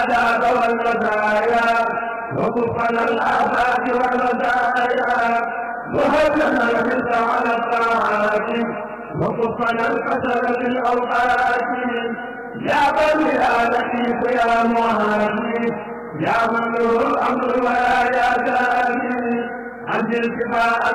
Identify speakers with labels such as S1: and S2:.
S1: الآداب والمزايا وكفنا الآفات والمزايا وهب لنا الحرص على الطاعات وكفنا الكسل في الأوقات يا بني يا لطيف يا معافي يا من له الأمر ولا يا داني أنزل شفاء